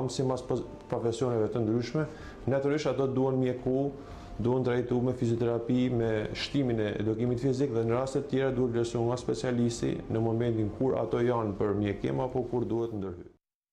si mas profesioneve të ndryshme, natyrisht ato duhen mjeku, duhen trajtu me fizioterapi, me shtimin e edukimit fizik dhe në rastet tjera duhet vlerësuar nga specialisti në momentin kur ato janë për mjekim apo kur duhet ndërhyr.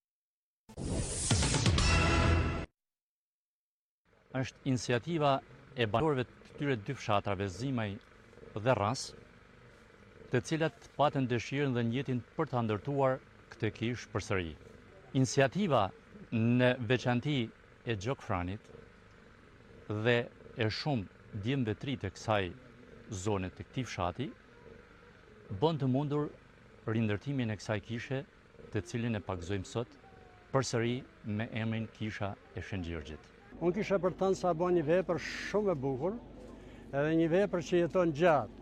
Është iniciativa e banorëve të këtyre dy fshatrave, Zimaj dhe Rras, të cilat patën dëshirën dhe njëtin për të ndërtuar këtë kishë përsëri. Iniciativa në veçanti e Gjokfranit dhe e shumë djemë dhe tri të kësaj zone të këtij fshati bën të mundur rindërtimin e kësaj kishe, të cilin e pakëzojmë sot përsëri me emrin Kisha e Shën Gjergjit. Unë kisha për të thënë sa bën një vepër shumë e bukur, edhe një vepër që jeton gjatë.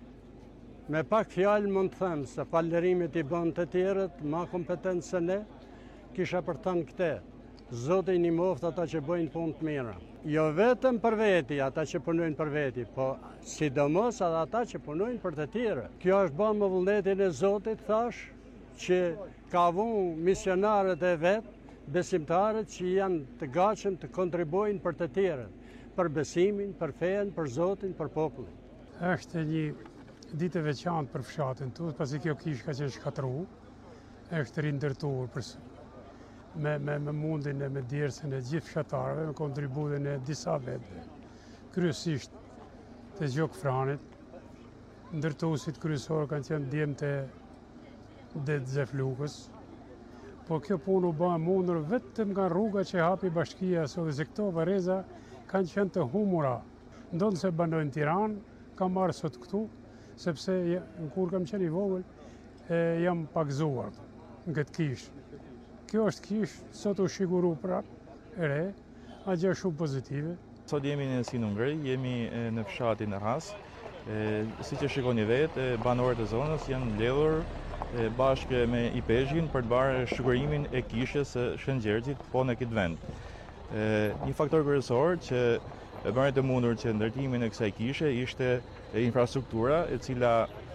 Me pak fjalë mund të them se falënderimit i bën të tjerët, ma kompetent se ne, kisha për të thënë këtë. Zoti i njoft ata që bëjnë punë të mira. Jo vetëm për veti, ata që punojnë për veti, po sidomos edhe ata që punojnë për të tjerë. Kjo është bën me vullnetin e Zotit, thash, që ka vënë misionarët e vet, besimtarët që janë të gatshëm të kontribuojnë për të tjerët, për besimin, për fen, për Zotin, për popullin. Është një ditë e veçantë për fshatin tu, pasi kjo kishë ka qenë shkatërruar, është rindërtuar me mundin e me djersën e gjithë fshatarëve, me kontributin e disa vetëve, kryesisht të Gjokfranit, ndërtuesit kryesorë kanë qenë djemtë e Xeflukës, po kjo punë u bë e mundur vetëm nga rruga që hapi bashkia sot, se këto varreza kanë qenë të humura. Ndonë se banojnë Tiranë, kam marrë sot këtu, sepse kur kam qenë i vogël, jam pakëzuar në këtë kishë. Kjo është kishë, sot u shiguru prapë e re, a gjë shumë pozitive. Sot jemi në Sinungëri, jemi në fshatin e Rras. Si që shikoni vetë, banorët e zonës janë mbledhur bashkë me IPEZH-in për të bërë shikurimin e kishës së Shën Gjergjit po në këtë vend. Një faktor kryesor që bëri të mundur që ndërtimin e kësaj kishe ishte infrastruktura, e cila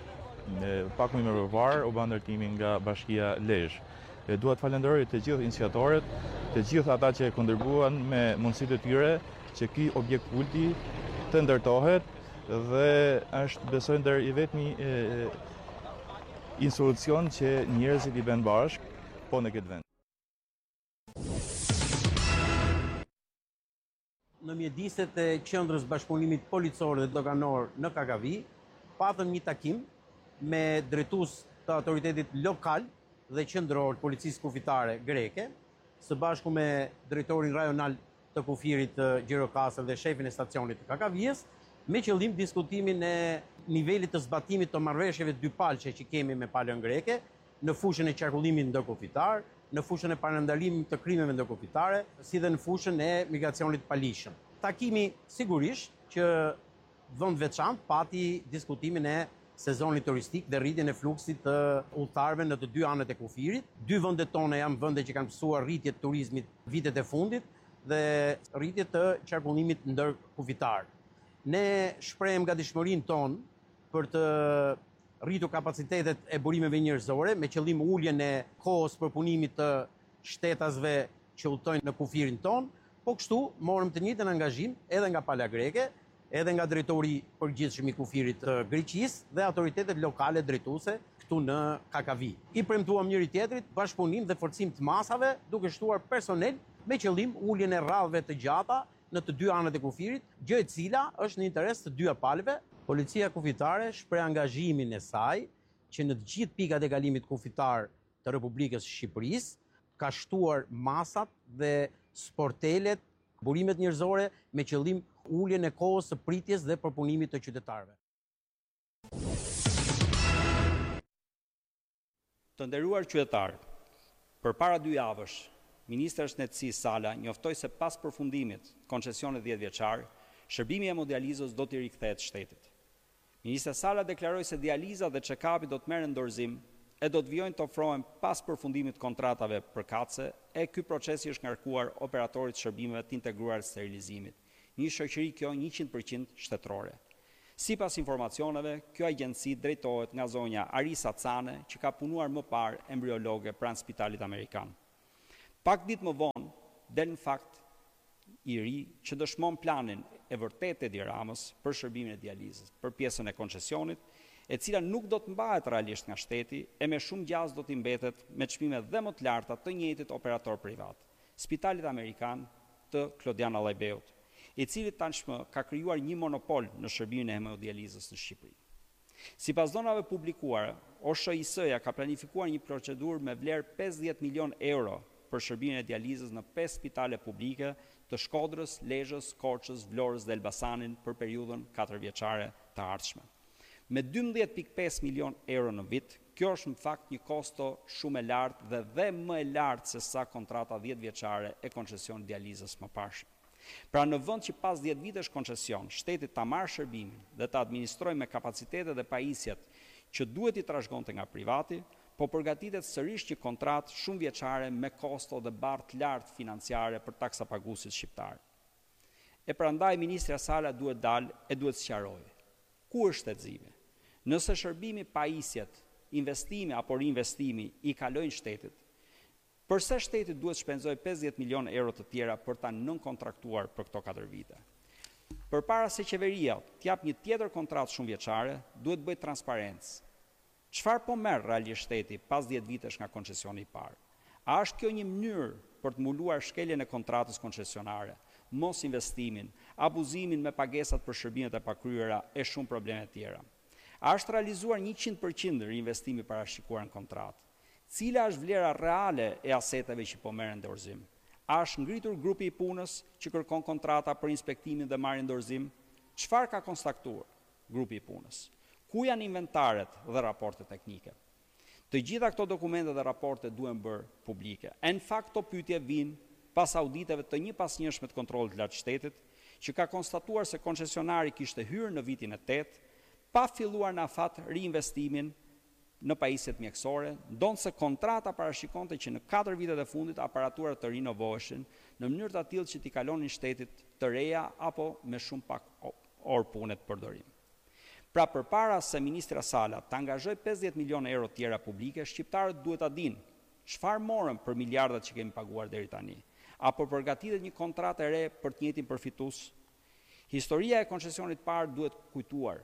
pak më parë u bë ndërtimi nga Bashkia Lezhë. Dua të falenderoj të gjithë iniciatorët, të gjithë ata që kontribuan me mundësitë e tyre që ky objekt kulti të ndërtohet dhe është besoj ndër i vetmi institucion që njerëzit i bën bashkë po në këtë vend. Në mjediset e qendrës bashkëpunimit policor dhe doganor në Kakavi, patëm një takim me drejtues të autoritetit lokal dhe qendror policisë kufitare greke, së bashku me drejtorin rajonal të kufirit Gjirokastër dhe shefin e stacionit të Kakavijës, me qëllim diskutimin e nivelit të zbatimit të marrëveshjeve dypalçe që kemi me palën greke, në fushën e qarkullimit ndërkufitar, në fushën e parandalimit të krimeve ndërkufitare, si dhe në fushën e migracionit palishëm. Takimi sigurisht që vend veçantë pati diskutimin e sezonit turistik dhe rritjen e fluksit të udhëtarëve në të dy anët e kufirit. Dy vendet tona janë vende që kanë mësuar rritje të turizmit vitet e fundit dhe rritje të qarkullimit ndërkufitar. Ne shprehim gatishmërinë tonë për të rritur kapacitetet e burimeve njerëzore me qëllim uljen e kohës përpunimit të shtetasve që udhtojnë në kufirin tonë, po kështu morëm të njëjtën angazhim edhe nga pala greke, edhe nga drejtori përgjithshëm i kufirit të Greqisë dhe autoritetet lokale drejtuese këtu në Kakavi. I premtuam njëri tjetrit bashkëpunim dhe forcim të masave, duke shtuar personel me qëllim uljen e rradhëve të gjata në të dy anët e kufirit, gjë e cila është në interes të dyja palëve. Policia kufitare shpreh angazhimin e saj që në të gjithë pikat e kalimit kufitar të Republikës së Shqipërisë ka shtuar masat dhe sportelet, burimet njerëzore me qëllim uljen e kohës së pritjes dhe përpunimit të qytetarëve. Të nderuar qytetarë, përpara 2 javësh, Ministri i Shëndetësisë Sala njoftoi se pas përfundimit të koncesionit 10 vjeçar, shërbimi i hemodializës do t'i rikthehet shtetit. Ministri Sala deklaroi se dializa dhe check-upi do të merren në dorëzim e do të vijojnë të ofrohen pas përfundimit kontratave përkatëse, e ky procesi është ngarkuar operatorit shërbimeve të integruar të sterilizimit, një shoqëri kjo 100% shtetërore. Sipas informacioneve, kjo agjenci drejtohet nga zonja Arisa Cane, që ka punuar më parë embriologe pranë Spitalit Amerikan. Pak ditë më vonë, del në fakt i ri që dëshmon planin e vërtet e Edi Ramës për shërbimin e dializës, për pjesën e koncesionit, e cila nuk do të mbahet realisht nga shteti e me shumë gjasë do t'i mbetet me çmime dhe më të larta të njëjtit operator privat, Spitalit Amerikan të Klodian Allajbeut, i cili tashmë ka krijuar një monopol në shërbimin e hemodializës në Shqipëri. Sipas dhënave publikuara, OSHIS-ja ka planifikuar një procedurë me vlerë 50 milion euro për shërbimin e dializës në 5 spitale publike të Shkodrës, Lezhës, Korçës, Vlorës dhe Elbasanit për periudhën 4 vjeçare të ardhshme. Me 12.5 milion euro në vit, kjo është në fakt një kosto shumë e lartë dhe më e lartë se sa kontrata 10 vjeçare e koncesionit dializës më parshëm. Pra në vend që pas 10 vitesh koncesion, shteti ta marrë shërbimin dhe ta administrojë me kapacitetet dhe pajisjet që duhet i trashëgonte nga privati, po përgatitet sërish një kontratë shumë vjeçare me kosto dhe barë të lartë financiare për taksapaguesit shqiptar. E prandaj ministri Sala duhet dalë e duhet sqarojë. Ku është shtetëzimi? Nëse shërbimi, pajisjet, investimi apo reinvestimi i kalojnë shtetit, përse shteti duhet shpenzoj 50 milion euro të tjera për ta nënkontraktuar për këto 4 vite? Përpara se qeveria t'jap një tjetër kontratë shumë vjeçare, duhet bëj transparencë. Çfarë po merr realisht shteti pas 10 vitesh nga koncesioni i parë? A është kjo një mënyrë për të mbuluar shkeljen e kontratës koncesionare, mos investimin, abuzimin me pagesat për shërbimet e pakryera e shumë probleme tjera? A është realizuar 100% reinvestimi parashikuar në kontratë? Cila është vlera reale e aseteve që po merren në dorëzim? A është ngritur grupi i punës që kërkon kontrata për inspektimin dhe marrjen në dorëzim? Çfarë ka konstatuar grupi i punës? Ku janë inventaret dhe raportet teknike? Të gjitha këto dokumente dhe raporte duhen bërë publike. Në fakt, këto pyetje vijnë pas auditeve të një pas njëshme të kontrollit të lartë shtetit, që ka konstatuar se koncesionari kishte hyrë në vitin e 8, pa filluar në afat reinvestimin në pajisjet mjekësore, ndonse kontrata parashikonte që në 4 vitet e fundit aparaturat të rinovoheshin në mënyrë të tillë që t'i kalonin shtetit të reja apo me shumë pak orë pune të përdorim. Pra përpara se ministra Sala të angazhoj 50 milion euro tjera publike, shqiptarët duhet ta dinë çfarë morën për miliardat që kemi paguar deri tani, apo përgatitet një kontratë e re për të njëjtin përfitues. Historia e koncesionit parë duhet kujtuar,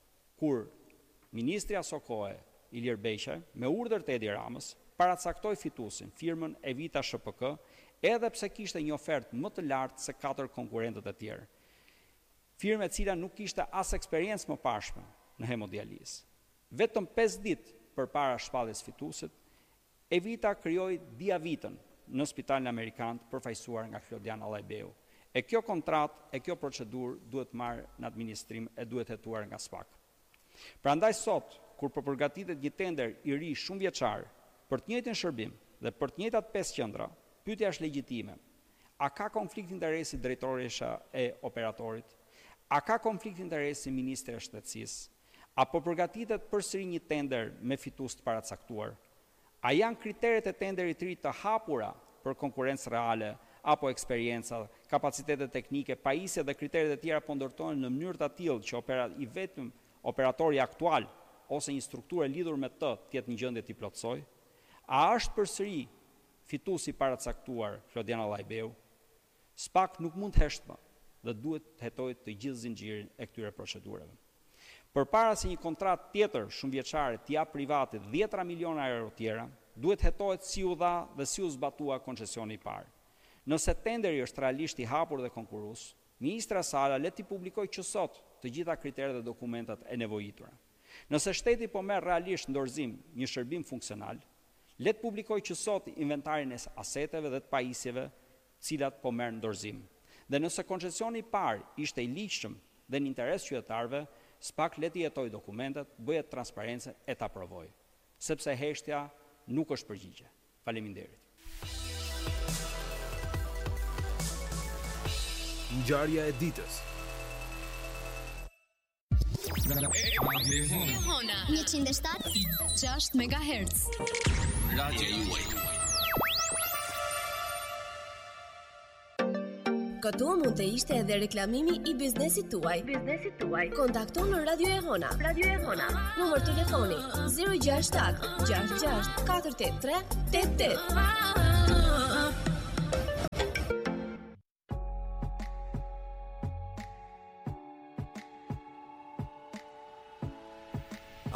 kur ministri Asokoe Ilir Beqaj, me urdhër të Edi Ramës, paracaktoi fituesin, firmën Evita SHPK, edhe pse kishte një ofertë më të lartë se 4 konkurrentët e tjerë. Firmë e cila nuk kishte as eksperiencë më parshme në hemodializë. Vetëm 5 ditë përpara shpalljes fituesit, Evita krijoi Diavitën në Spitalin Amerikan përfaqësuar nga Klodian Allajbeu. E kjo kontratë e kjo procedurë duhet marrë në administrim e duhet hetuar nga SPAK. Prandaj sot, kur po përgatitet një tender i ri shumë vjeçar për të njëjtin shërbim dhe për të njëjtat 5 qendra, pyetja është legjitime. A ka konflikt interesi drejtoresha e operatorit? A ka konflikt interesi ministri i shtetësisë? Apo përgatitet përsëri një tender me fitues të paracaktuar? A janë kriteret e tenderit të ri të hapura për konkurrencë reale apo eksperjenca, kapacitetet teknike, pajisje dhe kriteret e tjera po ndërtohen në mënyrë të tillë që i vetëm operatori aktual ose një strukturë e lidhur me të jetë në gjendje t'i plotësoj? A është përsëri fituesi paracaktuar Klodian Allajbeu? SPAK nuk mund të heshtë më dhe duhet të hetojë të gjithë zinxhirin e këtyre procedurave. Përpara se një kontratë tjetër shumë vjeçare t'i jap privatit 10 miliona euro tjera, duhet hetohet si u dha dhe si u zbatua koncesioni i parë. Nëse tenderi është realisht i hapur dhe konkurrues, ministra Sala le t'i publikojë që sot të gjitha kriteret dhe dokumentat e nevojitura. Nëse shteti po merr realisht në dorëzim një shërbim funksional, le të publikojë që sot inventarin e aseteve dhe të pajisjeve, cilat po merr në dorëzim. Dhe nëse koncesioni i parë ishte i ligjshëm dhe në interes qytetarëve, SPAK le t'i jetoj dokumentet, bëhet transparencë e ta provojë. Sepse heshtja nuk është përgjigje. Faleminderit. Ngjarja e ditës. Hona 107.6 MHz. Radio juaj. Këtu mund të ishte edhe reklamimi i biznesit tuaj. Kontakto në Radio e Hona. Numër telefoni 067 66 483 88.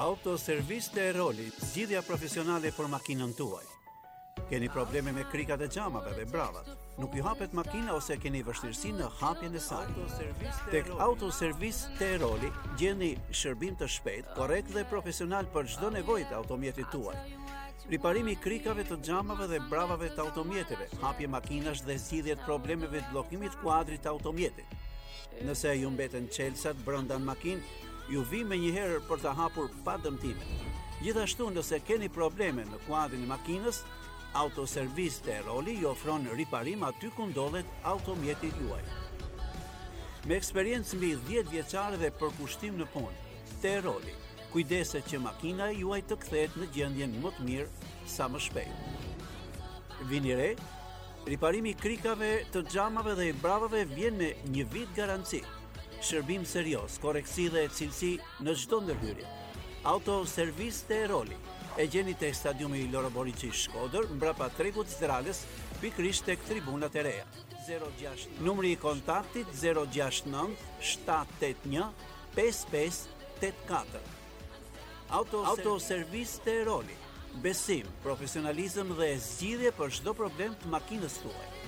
Autoservis të Eroli, zgjidhja profesionale për makinën tuaj. Keni probleme me krikat e xhamave dhe bravat, nuk ju hapet makina ose keni vështirësi në hapjen e saj. Tek Autoservis të Eroli gjeni shërbim të shpejt, korrekt dhe profesional për çdo nevojë të automjetit tuaj. Riparimi i krikave të xhamave dhe bravave të automjeteve, hapje makinash dhe zgjidhje të problemeve të bllokimit kuadrit të automjetit. Nëse ju mbeten çelësat brenda në makinë, ju vi me njëherë për të hapur pa dëmtime. Gjithashtu, nëse keni probleme në kuadrin e makinës, Autoservis të Eroli ju ofron riparim aty ku ndodhet automjeti juaj. Me eksperiencë mbi 10 vjeçare dhe përkushtim në punë, të Eroli, kujdeset që makina e juaj të kthehet në gjendjen më të mirë sa më shpejt. Vini re, riparimi i krikave të xhamave dhe i bravave vjen me 1 vit garanci. Shërbim serioz, koreksi dhe cilësi në çdo ndërhyrje. Autoservis të Eroli. E gjeni tek stadiumi Loro Boriçi Shkodër, mbrapa tregut Zdralës, pikërisht tek tribunat e reja. 06 numri i kontaktit 069 781 5584. Autoservis të Eroli. Besim, profesionalizëm dhe zgjidhje për çdo problem të makinës tuaj.